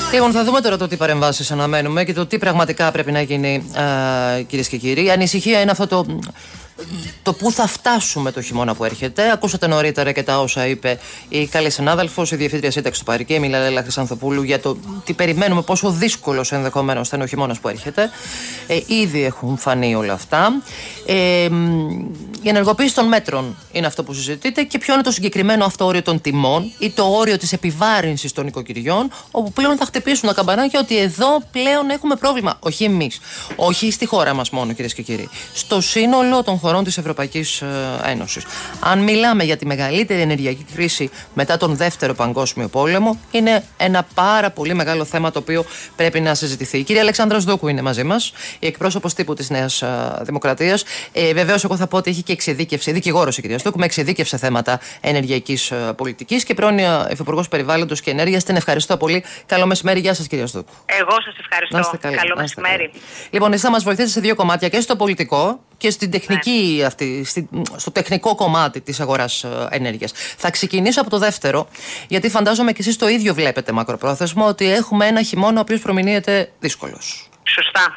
Λοιπόν, θα δούμε τώρα το τι παρεμβάσεις αναμένουμε και το τι πραγματικά πρέπει να γίνει, κυρίες και κύριοι. Η ανησυχία είναι αυτό το πού θα φτάσουμε το χειμώνα που έρχεται. Ακούσατε νωρίτερα και τα όσα είπε η καλή συνάδελφος, η Διευθύντρια Σύνταξης του Παρικέ, η Μιλαλέλα Χρυσανθοπούλου, για το τι περιμένουμε, πόσο δύσκολος ενδεχομένως θα είναι ο χειμώνας που έρχεται. Ήδη έχουν φανεί όλα αυτά. Η ενεργοποίηση των μέτρων είναι αυτό που συζητείτε και ποιο είναι το συγκεκριμένο αυτό όριο των τιμών ή το όριο της επιβάρυνσης των οικοκυριών, όπου πλέον θα χτυπήσουν τα καμπανάκια ότι εδώ πλέον έχουμε πρόβλημα. Όχι εμείς, όχι στη χώρα μας μόνο, κυρίες και κύριοι. Στο σύνολο των χωρών της Ευρωπαϊκής Ένωσης. Αν μιλάμε για τη μεγαλύτερη ενεργειακή κρίση μετά τον Δεύτερο Παγκόσμιο Πόλεμο, είναι ένα πάρα πολύ μεγάλο θέμα το οποίο πρέπει να συζητηθεί. Η κυρία Αλεξάνδρα Σδούκου είναι μαζί μας, η εκπρόσωπος τύπου της Νέας Δημοκρατίας. Βεβαίως, εγώ θα πω ότι έχει και εξειδίκευση, δικηγόρος η κυρία Σδούκου, με εξειδίκευση σε θέματα ενεργειακής πολιτικής και πρώην Υφυπουργός Περιβάλλοντος και Ενέργειας. Την ευχαριστώ πολύ. Καλό μεσημέρι. Γεια σας, κυρία Σδούκου. Εγώ σας ευχαριστώ. Καλό μεσημέρι. Λοιπόν, εσείς θα μας βοηθήσετε σε δύο κομμάτια, και στο πολιτικό και στην τεχνική αυτή, στο τεχνικό κομμάτι της αγοράς ενέργειας. Θα ξεκινήσω από το δεύτερο, γιατί φαντάζομαι και εσείς το ίδιο βλέπετε μακροπρόθεσμο, ότι έχουμε ένα χειμώνα ο οποίος προμηνύεται δύσκολος. Σωστά.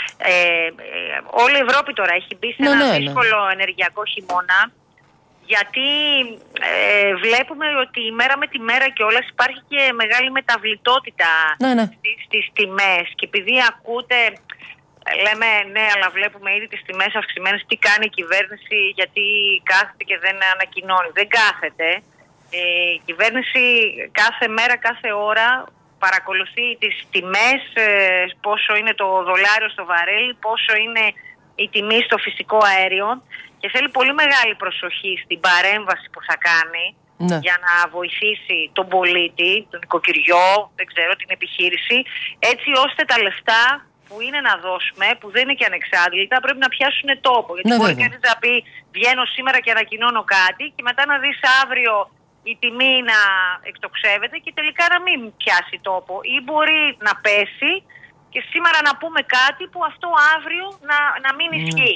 Όλη η Ευρώπη τώρα έχει μπει σε ένα δύσκολο ενεργειακό χειμώνα, γιατί βλέπουμε ότι η μέρα με τη μέρα κιόλας υπάρχει και μεγάλη μεταβλητότητα στις τιμές, και επειδή ακούτε, λέμε ναι, αλλά βλέπουμε ήδη τις τιμές αυξημένες, τι κάνει η κυβέρνηση, γιατί κάθεται και δεν ανακοινώνει. Δεν κάθεται. Η κυβέρνηση κάθε μέρα, κάθε ώρα παρακολουθεί τις τιμές, πόσο είναι το δολάριο στο βαρέλι, πόσο είναι η τιμή στο φυσικό αέριο, και θέλει πολύ μεγάλη προσοχή στην παρέμβαση που θα κάνει για να βοηθήσει τον πολίτη, τον οικοκυριό, δεν ξέρω, την επιχείρηση, έτσι ώστε τα λεφτά που είναι να δώσουμε, που δεν είναι και ανεξάντλητα, πρέπει να πιάσουν τόπο. Γιατί μπορεί κανείς να πει, βγαίνω σήμερα και ανακοινώνω κάτι, και μετά να δεις αύριο η τιμή να εκτοξεύεται και τελικά να μην πιάσει τόπο. Ή μπορεί να πέσει και σήμερα να πούμε κάτι που αυτό αύριο να μην ισχύει.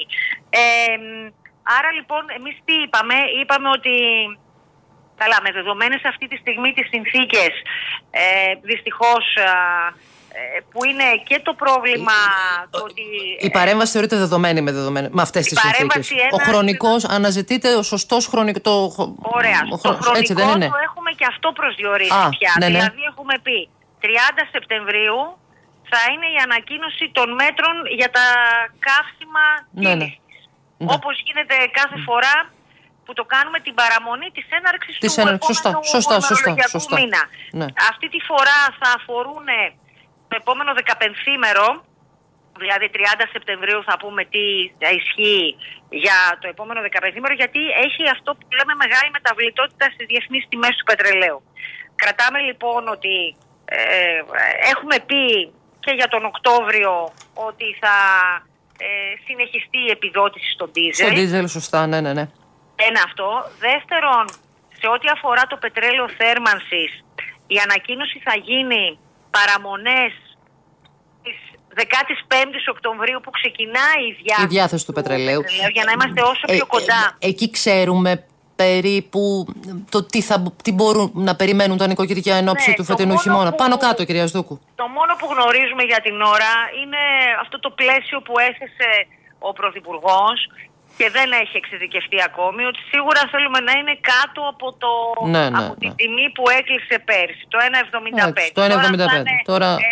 Άρα λοιπόν εμείς τι είπαμε? Είπαμε ότι καλά, με δεδομένες αυτή τη στιγμή τις συνθήκες, δυστυχώς, που είναι και το πρόβλημα ότι... Η παρέμβαση θεωρείται δεδομένη με αυτές τις συνθήκες. Ο χρονικός, αναζητείται ο σωστός χρονικός... Ωραία, το χρονικό το έχουμε και αυτό προσδιορίσει πια. Δηλαδή έχουμε πει 30 Σεπτεμβρίου θα είναι η ανακοίνωση των μέτρων για τα καύσιμα κίνησης. Όπως γίνεται κάθε φορά που το κάνουμε την παραμονή της έναρξης του επόμενου μήνα. Αυτή τη φορά θα αφορούν το επόμενο 15ήμερο, δηλαδή 30 Σεπτεμβρίου θα πούμε τι θα ισχύει για το επόμενο 15ήμερο, γιατί έχει αυτό που λέμε μεγάλη μεταβλητότητα στις διεθνείς τιμές του πετρελαίου. Κρατάμε λοιπόν ότι έχουμε πει και για τον Οκτώβριο ότι θα συνεχιστεί η επιδότηση στον ντίζελ. Στον ντίζελ, σωστά, ναι. Ένα αυτό. Δεύτερον, σε ό,τι αφορά το πετρέλαιο θέρμανσης, η ανακοίνωση θα γίνει παραμονές της 15ης Οκτωβρίου που ξεκινάει η διάθεση του πετρελαίου, για να είμαστε όσο πιο κοντά. Εκεί ξέρουμε περίπου τι μπορούν να περιμένουν τα νοικοκυριά εν ώψη του φετινού χειμώνα. Πάνω κάτω, κυρία Σδούκου. Το μόνο που γνωρίζουμε για την ώρα είναι αυτό το πλαίσιο που έθεσε ο Πρωθυπουργός και δεν έχει εξειδικευτεί ακόμη, ότι σίγουρα θέλουμε να είναι κάτω από την τιμή που έκλεισε πέρσι, το 1,75. Το 1,75. Τώρα 1,70, 1,60,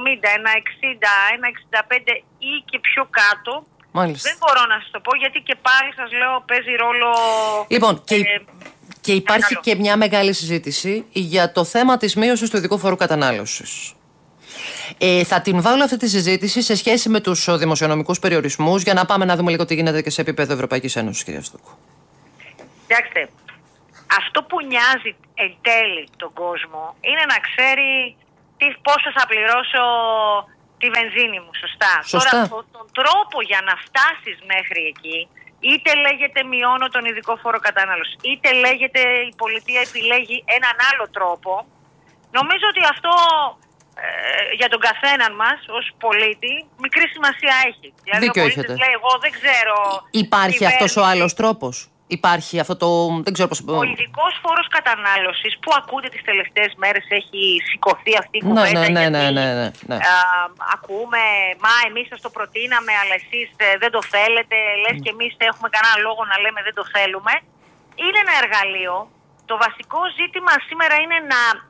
1,65 ή και πιο κάτω. Μάλιστα. Δεν μπορώ να σας το πω, γιατί και πάλι σας λέω παίζει ρόλο... Λοιπόν, και υπάρχει και μια μεγάλη συζήτηση για το θέμα της μείωσης του ειδικού φόρου κατανάλωσης. Θα την βάλω αυτή τη συζήτηση σε σχέση με τους δημοσιονομικούς περιορισμούς, για να πάμε να δούμε λίγο τι γίνεται και σε επίπεδο Ευρωπαϊκής Ένωσης, κυρία Σδούκου. Κοιτάξτε, αυτό που νοιάζει εν τέλει τον κόσμο είναι να ξέρει πόσο θα πληρώσω τη βενζίνη μου, σωστά. Τώρα, τον τρόπο για να φτάσεις μέχρι εκεί, είτε λέγεται μειώνω τον ειδικό φόρο κατανάλωση, είτε λέγεται η πολιτεία επιλέγει έναν άλλο τρόπο, νομίζω ότι αυτό για τον καθέναν μας ως πολίτη μικρή σημασία έχει. Δηλαδή ο πολίτης λέει, εγώ δεν ξέρω... Υπάρχει αυτός ο άλλος τρόπος? υπάρχει αυτό το. Δεν ξέρω πώς. Ο ειδικός φόρος κατανάλωσης που ακούτε τις τελευταίες μέρες έχει σηκωθεί αυτή η κουβέντα. Ναι. Ακούμε, μα εμείς σας το προτείναμε, αλλά εσείς δεν το θέλετε. Λες και εμείς έχουμε κανένα λόγο να λέμε δεν το θέλουμε. Είναι ένα εργαλείο. Το βασικό ζήτημα σήμερα είναι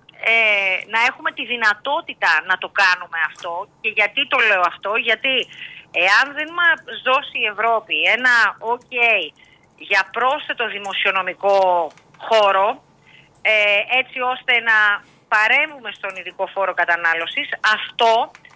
να έχουμε τη δυνατότητα να το κάνουμε αυτό. Και γιατί το λέω αυτό? Γιατί εάν δεν μας δώσει η Ευρώπη ένα OK για πρόσθετο δημοσιονομικό χώρο, έτσι ώστε να παρέμβουμε στον ειδικό φόρο κατανάλωσης, αυτό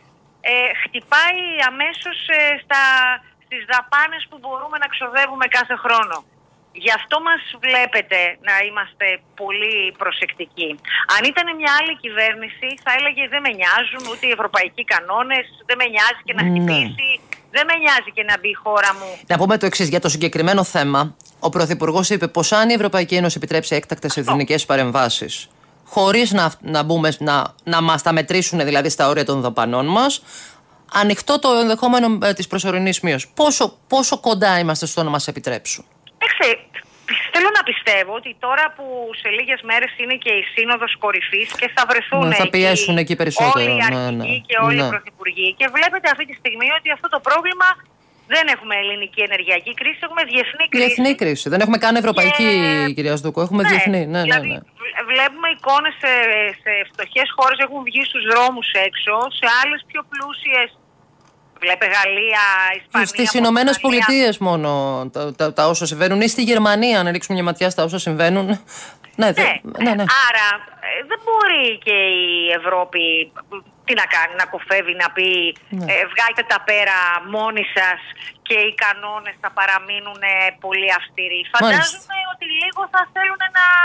χτυπάει αμέσως στις δαπάνες που μπορούμε να ξοδεύουμε κάθε χρόνο. Γι' αυτό μας βλέπετε να είμαστε πολύ προσεκτικοί. Αν ήταν μια άλλη κυβέρνηση θα έλεγε δεν με νοιάζουν ούτε οι ευρωπαϊκοί κανόνες, δεν με νοιάζει και να χτυπήσει, δεν με νοιάζει και να μπει η χώρα μου. Να πούμε το εξής, για το συγκεκριμένο θέμα, ο Πρωθυπουργός είπε πως αν η Ευρωπαϊκή Ένωση επιτρέψει έκτακτες εθνικές παρεμβάσεις, χωρίς να μας τα μετρήσουν δηλαδή στα όρια των δαπανών μας, ανοιχτό το ενδεχόμενο της προσωρινής μείωσης. Πόσο κοντά είμαστε στο να μας επιτρέψουν? Θέλω να πιστεύω ότι τώρα που σε λίγες μέρες είναι και η Σύνοδος Κορυφής και θα βρεθούν θα πιέσουν εκεί περισσότερο, όλοι οι αρχηγοί και όλοι οι πρωθυπουργοί, και βλέπετε αυτή τη στιγμή ότι αυτό το πρόβλημα δεν έχουμε ελληνική ενεργειακή κρίση, έχουμε διεθνή κρίση. Διεθνή κρίση. Δεν έχουμε καν ευρωπαϊκή, κυρία Σδούκου. Έχουμε διεθνή. Δηλαδή, βλέπουμε εικόνες σε φτωχές χώρες έχουν βγει στους δρόμους έξω, σε άλλες πιο πλούσιες. Βλέπε Γαλλία, Ισπανία. Στις Ηνωμένες Πολιτείες μόνο τα όσα συμβαίνουν, ή στη Γερμανία, να ρίξουμε μια ματιά στα όσα συμβαίνουν. Ναι. Άρα δεν μπορεί και η Ευρώπη τι να κάνει, να κοφεύει, να πει βγάλτε τα πέρα μόνοι σας και οι κανόνες θα παραμείνουν πολύ αυστηροί. Φαντάζομαι ότι λίγο θα θέλουν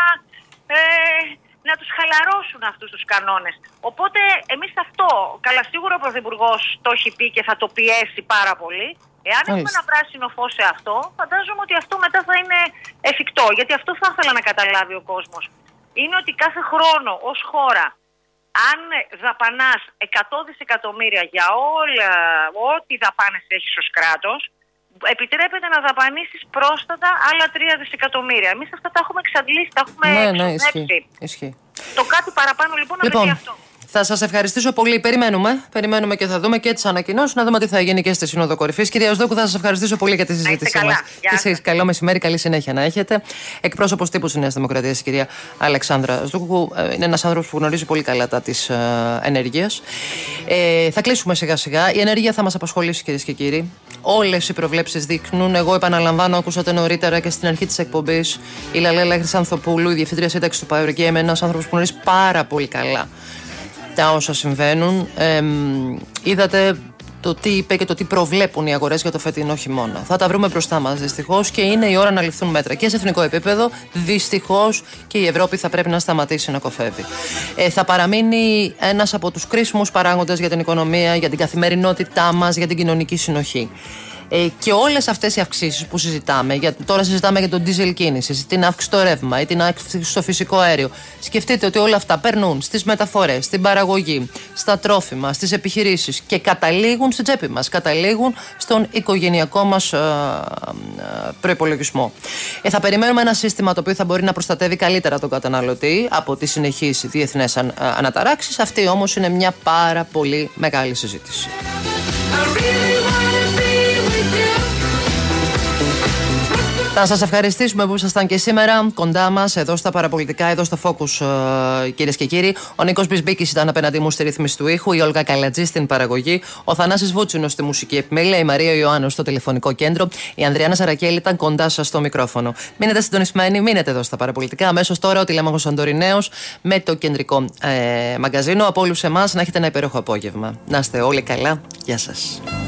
να τους χαλαρώσουν αυτούς τους κανόνες. Οπότε εμείς αυτό, καλά σίγουρα ο Πρωθυπουργός το έχει πει και θα το πιέσει πάρα πολύ. Εάν έχουμε ένα πράσινο φως σε αυτό, φαντάζομαι ότι αυτό μετά θα είναι εφικτό. Γιατί αυτό θα ήθελα να καταλάβει ο κόσμος. Είναι ότι κάθε χρόνο ως χώρα, αν δαπανάς 100 δισεκατομμύρια για ό,τι δαπάνες έχεις ως κράτος, επιτρέπεται να δαπανίσεις πρόσθετα άλλα 3 δισεκατομμύρια. Εμείς αυτά τα έχουμε εξαντλήσει, τα έχουμε εξοδέψει. Ισχύει. Το κάτι παραπάνω λοιπόν να βρει αυτό. Θα σας ευχαριστήσω πολύ. Περιμένουμε και θα δούμε και τις ανακοινώσεις, να δούμε τι θα γίνει και στη Σύνοδο Κορυφής. Κυρία Σδούκου, θα σας ευχαριστήσω πολύ για τη συζήτησή μας. Και εσείς, καλό μεσημέρι, καλή συνέχεια να έχετε. Εκπρόσωπος τύπου της Νέας Δημοκρατίας, η κυρία Αλεξάνδρα Σδούκου, είναι ένας άνθρωπος που γνωρίζει πολύ καλά τα της ενέργειας. Θα κλείσουμε σιγά-σιγά. Η ενέργεια θα μας απασχολήσει, κυρίες και κύριοι. Όλες οι προβλέψεις δείχνουν. Εγώ επαναλαμβάνω, ακούσατε νωρίτερα και στην αρχή της εκπομπής, η Λαλέλα Χρυσανθοπούλου, η διευθύντρια σύνταξης του ΠΑΕΡΚΕΜ, ένας άνθρωπος που γνωρίζει πάρα πολύ καλά τα όσα συμβαίνουν. Είδατε το τι είπε και το τι προβλέπουν οι αγορές για το φετινό χειμώνα. Θα τα βρούμε μπροστά μας δυστυχώς και είναι η ώρα να ληφθούν μέτρα και σε εθνικό επίπεδο. Δυστυχώς και η Ευρώπη θα πρέπει να σταματήσει να κοφεύει. Θα παραμείνει ένας από τους κρίσιμους παράγοντες για την οικονομία, για την καθημερινότητά μας, για την κοινωνική συνοχή. Και όλες αυτές οι αυξήσεις που συζητάμε, τώρα συζητάμε για τον ντίζελ κίνηση, την αύξηση στο ρεύμα ή την αύξηση στο φυσικό αέριο. Σκεφτείτε ότι όλα αυτά περνούν στις μεταφορές, στην παραγωγή, στα τρόφιμα, στις επιχειρήσεις και καταλήγουν στην τσέπη μας, καταλήγουν στον οικογενειακό μας προϋπολογισμό. Θα περιμένουμε ένα σύστημα το οποίο θα μπορεί να προστατεύει καλύτερα τον καταναλωτή από τις συνεχείς διεθνές αναταράξεις. Αυτή όμως είναι μια πάρα πολύ μεγάλη συζήτηση. Θα σας ευχαριστήσουμε που ήσασταν και σήμερα κοντά μας, εδώ στα παραπολιτικά, εδώ στο Focus, κυρίες και κύριοι. Ο Νίκος Μπισμπίκης ήταν απέναντί μου στη ρύθμιση του ήχου, η Όλγα Καλατζή στην παραγωγή, ο Θανάσης Βούτσινος στη μουσική επιμέλεια, η Μαρία Ιωάννου στο τηλεφωνικό κέντρο, η Ανδριάννα Σαρακέλη ήταν κοντά σας στο μικρόφωνο. Μείνετε συντονισμένοι, μείνετε εδώ στα παραπολιτικά. Αμέσως τώρα ο Τηλέμαχος Αντοριναίος με το κεντρικό μαγκαζίνο. Από όλους εμάς να έχετε ένα υπέροχο απόγευμα. Να είστε όλοι καλά. Γεια σας.